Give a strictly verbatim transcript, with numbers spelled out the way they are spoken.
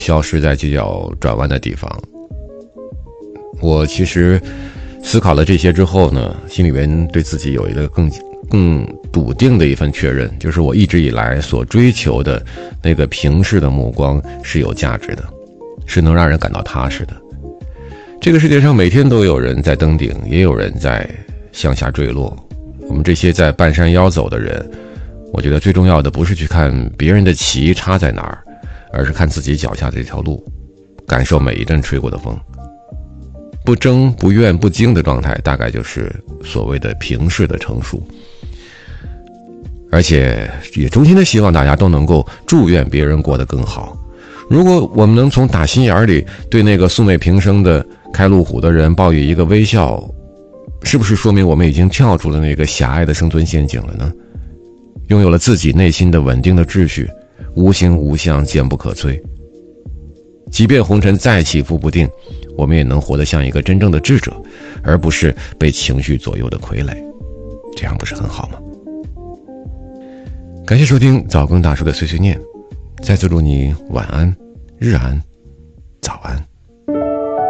消失在犄角转弯的地方。我其实思考了这些之后呢，心里面对自己有一个更更笃定的一份确认，就是我一直以来所追求的那个平视的目光是有价值的，是能让人感到踏实的。这个世界上每天都有人在登顶，也有人在向下坠落。我们这些在半山腰走的人，我觉得最重要的不是去看别人的旗插在哪儿，而是看自己脚下的这条路，感受每一阵吹过的风。不争不怨不惊的状态，大概就是所谓的平视的成熟。而且也衷心的希望大家都能够祝愿别人过得更好。如果我们能从打心眼里对那个素昧平生的开路虎的人报以一个微笑，是不是说明我们已经跳出了那个狭隘的生存陷阱了呢？拥有了自己内心的稳定的秩序，无形无相，坚不可摧。即便红尘再起伏不定，我们也能活得像一个真正的智者，而不是被情绪左右的傀儡。这样不是很好吗？感谢收听早更大叔的碎碎念，再次祝你晚安、日安、早安。